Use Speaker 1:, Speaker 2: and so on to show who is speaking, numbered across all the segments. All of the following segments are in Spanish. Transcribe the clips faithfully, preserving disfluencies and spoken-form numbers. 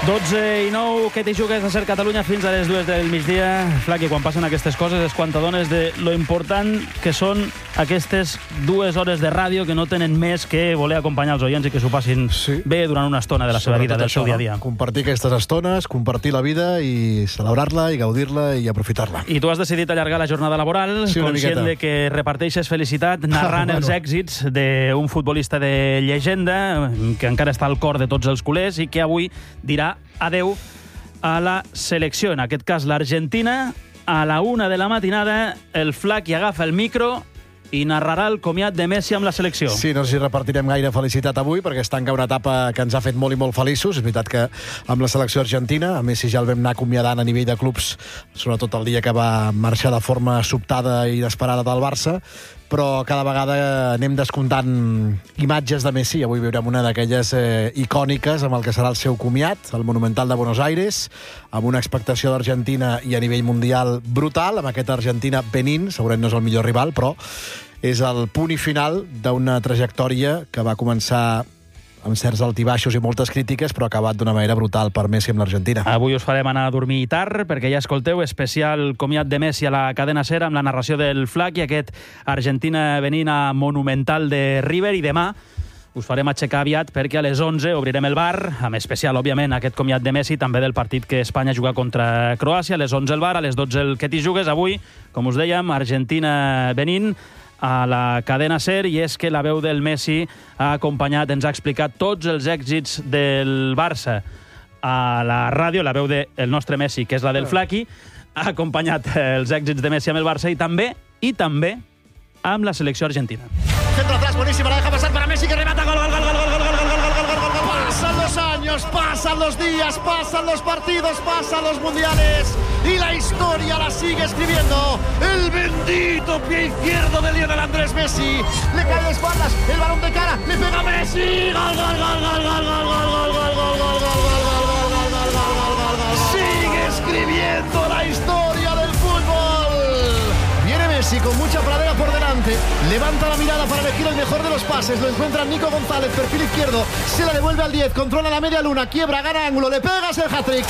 Speaker 1: dotze i nou, que t'hi jugues a Ser Catalunya fins a les dues del migdia. Flaqui, quan passen aquestes coses és quan t'adones de lo important que són aquestes dues hores de ràdio que no tenen més que voler acompanyar els oients i que s'ho passin sí. bé durant una estona de la seva vida, del seu dia a dia.
Speaker 2: Compartir aquestes estones, compartir la vida i celebrar-la i gaudir-la i aprofitar-la.
Speaker 1: I tu has decidit allargar la jornada laboral, sí, conscient de que reparteixes felicitat narrant ah, bueno. els èxits d'un futbolista de llegenda que encara està al cor de tots els culers i que avui dirà adeu a la selecció, en aquest cas l'Argentina. A la una de la matinada el Flaqui agafa el micro i narrarà el comiat de Messi amb la selecció.
Speaker 2: Sí, no sé si repartirem gaire felicitat avui perquè es tanca una etapa que ens ha fet molt i molt feliços. És veritat que amb la selecció argentina, a Messi ja el vam anar acomiadant a nivell de clubs, sobretot el dia que va marxar de forma sobtada i inesperada del Barça, però cada vegada anem descomptant imatges de Messi. Avui veurem una d'aquelles eh, icòniques amb el que serà el seu comiat, el Monumental de Buenos Aires, amb una expectació d'Argentina i a nivell mundial brutal, amb aquesta Argentina-Benín, segurament no és el millor rival, però és el punt i final d'una trajectòria que va començar amb certs altibaixos i moltes crítiques, però ha acabat d'una manera brutal per Messi amb l'Argentina.
Speaker 1: Avui us farem anar a dormir tard, perquè ja escolteu especial comiat de Messi a la cadena SER amb la narració del Flaqui, aquest Argentina-Benín Monumental de River, i demà us farem aixecar aviat perquè a les onze obrirem el bar, amb especial, òbviament, aquest comiat de Messi, també del partit que Espanya juga contra Croàcia. A les onze el bar, a les dotze el que t'hi jugues. Avui, com us dèiem, Argentina-Benín a la cadena SER, i és que la veu del Messi ha acompanyat, ens ha explicat tots els èxits del Barça a la ràdio. La veu del nostre Messi, que és la del Flaqui, ha acompanyat els èxits de Messi amb el Barça i també, i també amb la selecció argentina.
Speaker 3: Centro atrás, buenísima, la deja pasar para Messi, que remata, gol, gol, gol, gol, gol, gol, gol, gol, gol, gol, gol, gol. Pasan los años, pasan los días, pasan los partidos, pasan los mundiales y la historia la sigue escribiendo el bendito pie izquierdo de Lionel Andrés Messi. Le cae de espaldas, el balón de cara, le pega Messi, gol, gol, gol, gol, gol, gol, gol, gol, gol, gol, gol, gol, gol, sigue escribiendo la historia del fútbol. Viene Messi con mucha pradera por delante, levanta la mirada para elegir el mejor de los pases, lo encuentra Nico González, perfil izquierdo, se la devuelve al diez, controla la media luna, quiebra, gana ángulo, le pegas el hat-trick.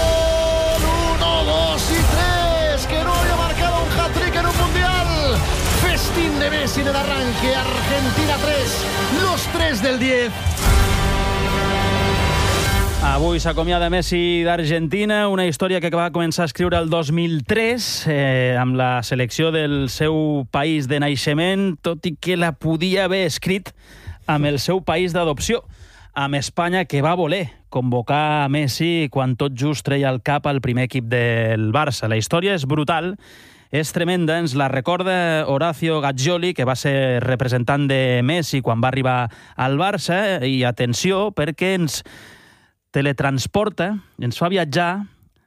Speaker 3: uno, dos y tres, que no había marcado un hat-trick en un mundial. Festín de Messi en el arranque, Argentina tres, los tres del diez.
Speaker 1: Avui s'acomiada Messi d'Argentina, una història que va començar a escriure el dos mil tres eh, amb la selecció del seu país de naixement, tot i que la podia haver escrit amb el seu país d'adopció, amb Espanya, que va voler convocar a Messi quan tot just treia el cap al primer equip del Barça. La història és brutal, és tremenda, ens la recorda Horacio Gaggioli, que va ser representant de Messi quan va arribar al Barça, i atenció, perquè ens teletransporta, ens fa viatjar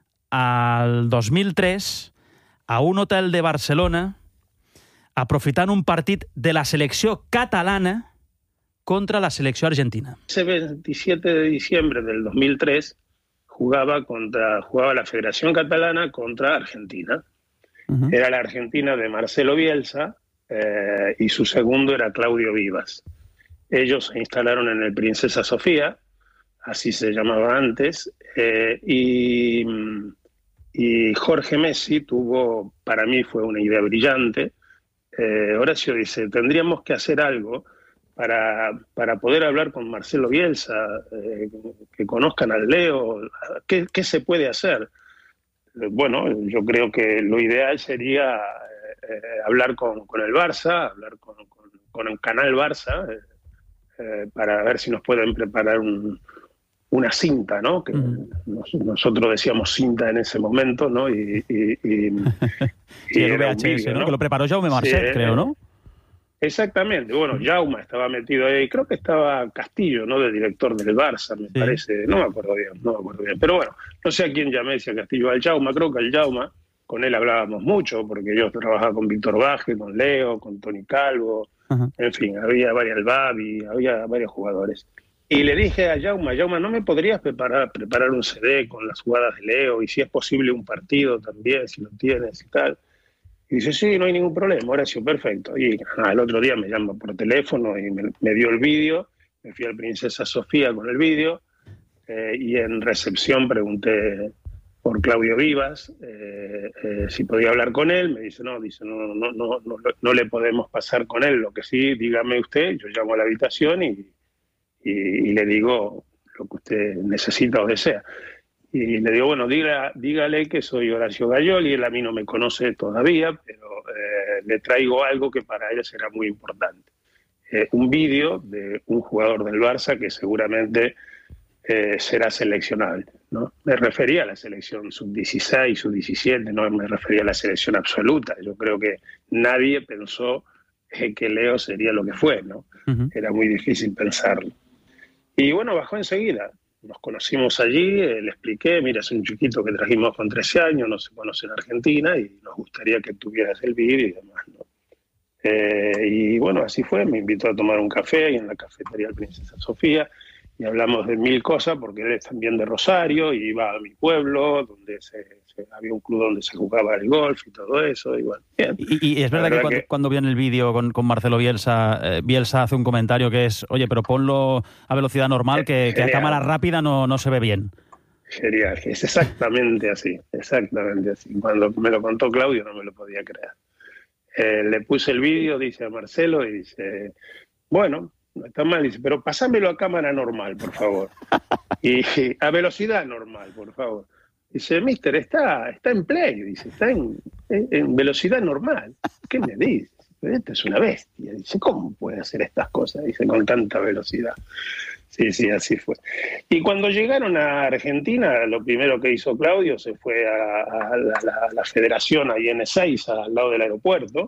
Speaker 1: al dos mil tres a un hotel de Barcelona, aprofitant un partit de la selecció catalana contra la selecció argentina.
Speaker 4: Ese veintisiete de diciembre del dos mil tres jugaba, contra, jugaba la Federación Catalana contra Argentina. Uh-huh. Era la Argentina de Marcelo Bielsa eh, y su segundo era Claudio Vivas. Ellos se instalaron en el Princesa Sofía, así se llamaba antes, eh, y, y Jorge Messi tuvo, para mí fue una idea brillante. Eh, Horacio dice, tendríamos que hacer algo para, para poder hablar con Marcelo Bielsa, eh, que conozcan al Leo, ¿qué, qué se puede hacer? Bueno, yo creo que lo ideal sería eh, hablar con, con el Barça, hablar con, con, con el canal Barça, eh, eh, para ver si nos pueden preparar un una cinta, ¿no? Que mm. nos, nosotros decíamos cinta en ese momento, ¿no? Y, y, y,
Speaker 1: sí, y el V H S, ¿no? ¿no? Que lo preparó Jaume Marcet, sí, creo, ¿no?
Speaker 4: Exactamente. Bueno, mm. Jaume estaba metido ahí. Creo que estaba Castillo, ¿no? De director del Barça, me sí. parece. No me acuerdo bien, no me acuerdo bien. Pero bueno, no sé a quién llamé, si a Castillo o al Jaume. Creo que al Jaume, con él hablábamos mucho, porque yo trabajaba con Víctor Baje, con Leo, con Toni Calvo. Uh-huh. En fin, había varios, el Babi, había varios jugadores. Y le dije a Jaume, Jaume, ¿no me podrías preparar, preparar un C D con las jugadas de Leo? Y si es posible un partido también, si lo tienes y tal. Y dice, sí, no hay ningún problema, Horacio, perfecto. Y ah, el otro día me llama por teléfono y me, me dio el vídeo. Me fui al Princesa Sofía con el vídeo. eh, y en recepción pregunté por Claudio Vivas, eh, eh, si podía hablar con él. Me dice, no, dice, no, no, no, no, no le podemos pasar con él. Lo que sí, dígame usted, yo llamo a la habitación y, y, y le digo lo que usted necesita o desea. Y le digo, bueno, diga, dígale que soy Horacio Gayol y él a mí no me conoce todavía, pero eh, le traigo algo que para él será muy importante. Eh, un vídeo de un jugador del Barça que seguramente eh, será seleccionable, ¿no? Me refería a la selección sub dieciséis, sub diecisiete, no me refería a la selección absoluta. Yo creo que nadie pensó eh, que Leo sería lo que fue, ¿no? Uh-huh. Era muy difícil pensarlo. Y bueno, bajó enseguida. Nos conocimos allí, eh, le expliqué, mira, es un chiquito que trajimos con trece años, no se conoce en Argentina y nos gustaría que tuvieras el vídeo y demás, ¿no? Eh, y bueno, así fue, me invitó a tomar un café ahí en la cafetería Princesa Sofía y hablamos de mil cosas porque él es también de Rosario y iba a mi pueblo, donde se, se, había un club donde se jugaba el golf y todo eso. Y, bueno, bien.
Speaker 1: y, y es verdad, verdad que, cuando, que cuando viene el vídeo con, con Marcelo Bielsa, eh, Bielsa hace un comentario que es, oye, pero ponlo a velocidad normal, que, que a cámara rápida no, no se ve bien.
Speaker 4: Genial, es exactamente así, exactamente así. Cuando me lo contó Claudio no me lo podía creer. Eh, le puse el vídeo, dice a Marcelo, y dice, bueno, no está mal, dice, pero pásamelo a cámara normal, por favor. Y, y a velocidad normal, por favor. Dice, mister, está, está en play, dice, está en, en, en velocidad normal. ¿Qué me dice? Esta es una bestia. Dice, ¿cómo puede hacer estas cosas? Dice, con tanta velocidad. Sí, sí, así fue. Y cuando llegaron a Argentina, lo primero que hizo Claudio se fue a, a, la, a la federación, ahí en Ezeiza, al lado del aeropuerto,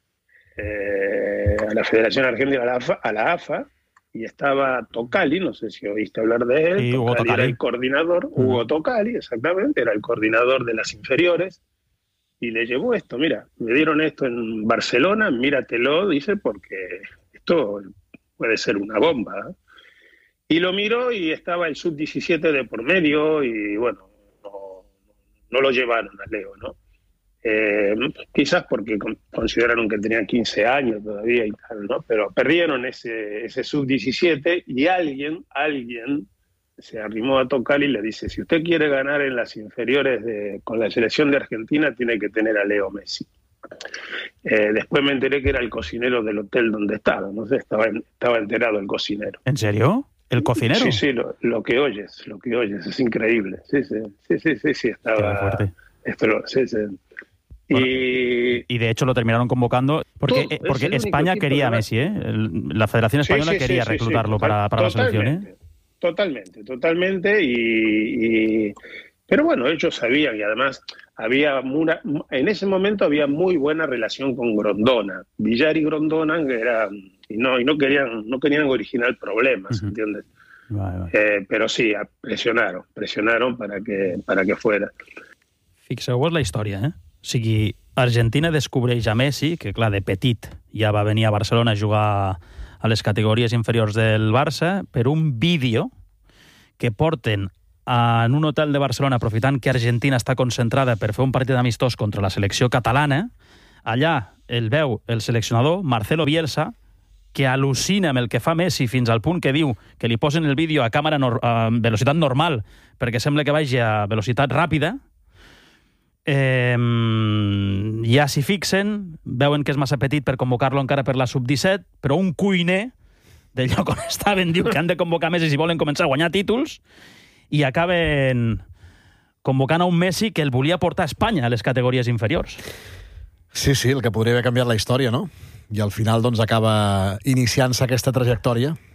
Speaker 4: eh, a la Federación Argentina, a la, AFA, a la AFA, y estaba Tocali, no sé si oíste hablar de él.
Speaker 1: Sí,
Speaker 4: Tocali,
Speaker 1: Hugo Tocali
Speaker 4: era el coordinador, uh-huh. Hugo Tocali, exactamente, era el coordinador de las inferiores, y le llevó esto, mira, me dieron esto en Barcelona, míratelo, dice, porque esto puede ser una bomba, ¿eh? Y lo miró y estaba el sub diecisiete de por medio y bueno, no, no lo llevaron a Leo, ¿no? Eh, quizás porque consideraron que tenía quince años todavía y tal, ¿no? Pero perdieron ese, ese sub diecisiete y alguien, alguien se arrimó a tocar y le dice, si usted quiere ganar en las inferiores de, con la selección de Argentina, tiene que tener a Leo Messi. Eh, después me enteré que era el cocinero del hotel donde estaba, no sé, estaba, estaba enterado el cocinero.
Speaker 1: ¿En serio? ¿El cocinero?
Speaker 4: Sí, sí, lo, lo que oyes, lo que oyes, es increíble. Sí, sí, sí, sí, sí, sí estaba fuerte. Esto lo, sí, sí.
Speaker 1: Bueno,
Speaker 4: y,
Speaker 1: y de hecho lo terminaron convocando porque, eh, porque España quería a Messi, ¿eh? La Federación Española sí, sí, quería sí, reclutarlo sí, sí, para, para la selección, ¿eh?
Speaker 4: Totalmente, totalmente. Y, y, pero bueno, ellos sabían y además había una, en ese momento había muy buena relación con Grondona. Villar y Grondona que era, y no y no querían no querían originar problemas, uh-huh. ¿Entiendes? Vale, vale. Eh, però sí, presionaron, presionaron para que, para que fuera.
Speaker 1: Fixeu-vos la història, eh? O sigui, Argentina descobreix a Messi, que clar, de petit ja va venir a Barcelona a jugar a les categories inferiors del Barça, per un vídeo que porten en un hotel de Barcelona, aprofitant que Argentina està concentrada per fer un partit amistós contra la selecció catalana. Allà el veu el seleccionador, Marcelo Bielsa, que al·lucina amb el que fa Messi fins al punt que diu que li posen el vídeo a càmera no, a velocitat normal perquè sembla que vagi a velocitat ràpida. Eh, ja s'hi fixen, veuen que és massa petit per convocar-lo encara per la sub disset, però un cuiner del lloc on estaven diu que han de convocar Messi si volen començar a guanyar títols, i acaben convocant a un Messi que el volia portar a Espanya a les categories inferiors.
Speaker 2: Sí, sí, el que podria haver canviat la història, no? I al final doncs acaba iniciant-se aquesta trajectòria